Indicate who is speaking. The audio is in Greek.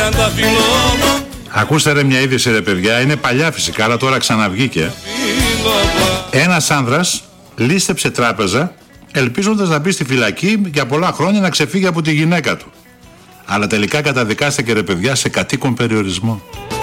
Speaker 1: Ακούστε ρε μια είδηση ρε παιδιά, είναι παλιά φυσικά, αλλά τώρα ξαναβγήκε. Ένας άνδρας λίστεψε τράπεζα ελπίζοντας να μπει στη φυλακή για πολλά χρόνια να ξεφύγει από τη γυναίκα του. Αλλά τελικά καταδικάστηκε ρε παιδιά σε κατοίκον περιορισμό.